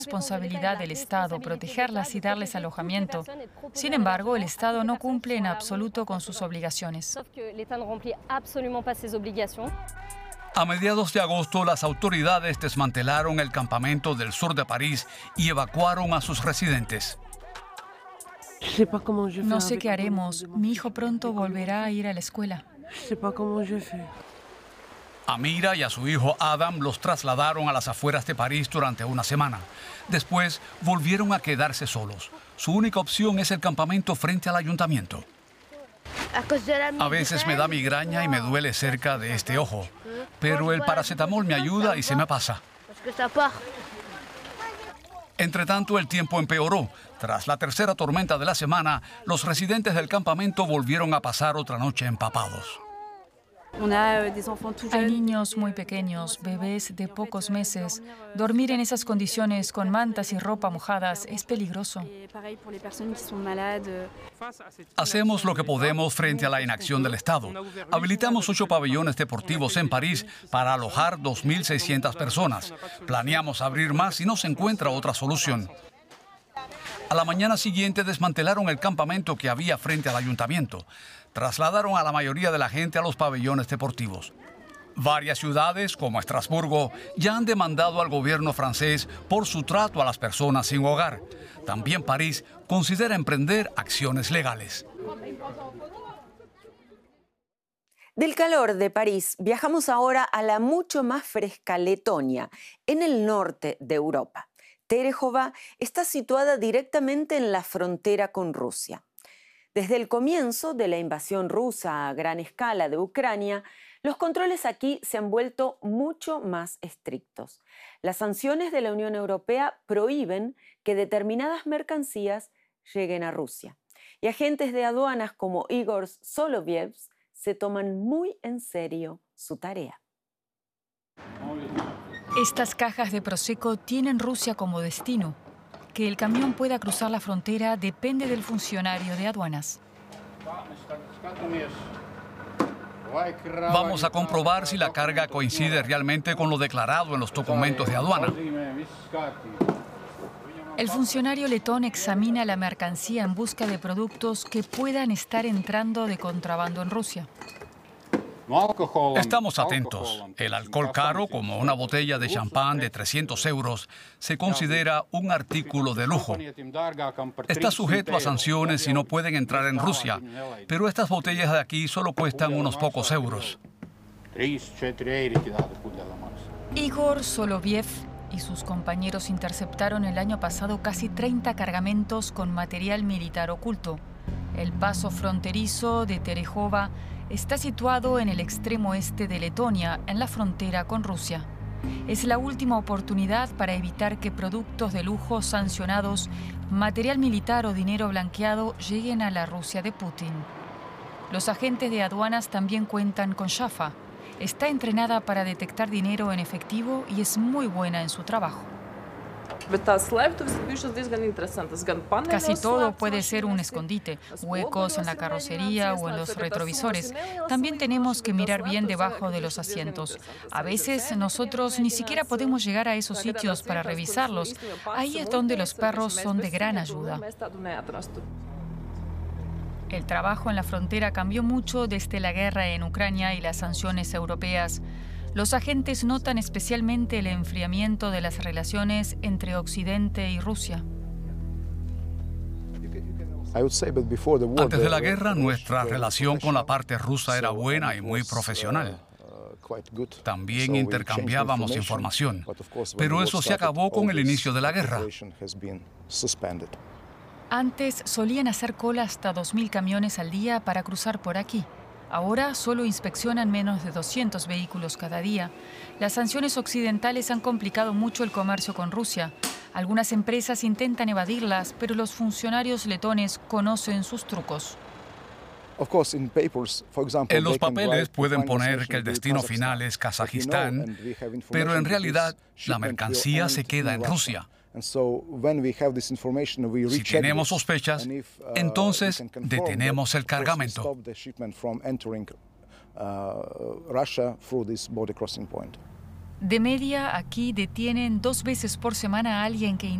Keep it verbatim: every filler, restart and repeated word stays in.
responsabilidad del Estado protegerlas y darles alojamiento. Sin embargo, el Estado no cumple en absoluto con sus obligaciones. A mediados de agosto, las autoridades desmantelaron el campamento del sur de París y evacuaron a sus residentes. No sé qué haremos. Mi hijo pronto volverá a ir a la escuela. A Mira y a su hijo Adam los trasladaron a las afueras de París durante una semana. Después volvieron a quedarse solos. Su única opción es el campamento frente al ayuntamiento. A veces me da migraña y me duele cerca de este ojo, pero el paracetamol me ayuda y se me pasa. Entretanto, el tiempo empeoró. Tras la tercera tormenta de la semana, los residentes del campamento volvieron a pasar otra noche empapados. Hay niños muy pequeños, bebés de pocos meses. Dormir en esas condiciones con mantas y ropa mojadas es peligroso. Hacemos lo que podemos frente a la inacción del Estado. Habilitamos ocho pabellones deportivos en París para alojar dos mil seiscientas personas. Planeamos abrir más si no se encuentra otra solución. A la mañana siguiente desmantelaron el campamento que había frente al ayuntamiento. Trasladaron a la mayoría de la gente a los pabellones deportivos. Varias ciudades, como Estrasburgo, ya han demandado al gobierno francés por su trato a las personas sin hogar. También París considera emprender acciones legales. Del calor de París viajamos ahora a la mucho más fresca Letonia, en el norte de Europa. Terehova está situada directamente en la frontera con Rusia. Desde el comienzo de la invasión rusa a gran escala de Ucrania, los controles aquí se han vuelto mucho más estrictos. Las sanciones de la Unión Europea prohíben que determinadas mercancías lleguen a Rusia. Y agentes de aduanas como Igor Soloviev se toman muy en serio su tarea. Estas cajas de Prosecco tienen Rusia como destino. Que el camión pueda cruzar la frontera depende del funcionario de aduanas. Vamos a comprobar si la carga coincide realmente con lo declarado en los documentos de aduana. El funcionario letón examina la mercancía en busca de productos que puedan estar entrando de contrabando en Rusia. Estamos atentos. El alcohol caro, como una botella de champán de trescientos euros, se considera un artículo de lujo. Está sujeto a sanciones y no pueden entrar en Rusia, pero estas botellas de aquí solo cuestan unos pocos euros. Igor Soloviev y sus compañeros interceptaron el año pasado casi treinta cargamentos con material militar oculto. El paso fronterizo de Terehova está situado en el extremo este de Letonia, en la frontera con Rusia. Es la última oportunidad para evitar que productos de lujo sancionados, material militar o dinero blanqueado lleguen a la Rusia de Putin. Los agentes de aduanas también cuentan con Shafa. Está entrenada para detectar dinero en efectivo y es muy buena en su trabajo. Casi todo puede ser un escondite, huecos en la carrocería o en los retrovisores. También tenemos que mirar bien debajo de los asientos. A veces nosotros ni siquiera podemos llegar a esos sitios para revisarlos. Ahí es donde los perros son de gran ayuda. El trabajo en la frontera cambió mucho desde la guerra en Ucrania y las sanciones europeas. Los agentes notan especialmente el enfriamiento de las relaciones entre Occidente y Rusia. Antes de la guerra, nuestra relación con la parte rusa era buena y muy profesional. También intercambiábamos información, pero eso se acabó con el inicio de la guerra. Antes solían hacer cola hasta dos mil camiones al día para cruzar por aquí. Ahora solo inspeccionan menos de doscientos vehículos cada día. Las sanciones occidentales han complicado mucho el comercio con Rusia. Algunas empresas intentan evadirlas, pero los funcionarios letones conocen sus trucos. En los papeles pueden poner que el destino final es Kazajistán, pero en realidad la mercancía se queda en Rusia. Si tenemos sospechas, entonces detenemos el cargamento. De media, aquí detienen dos veces por semana a alguien que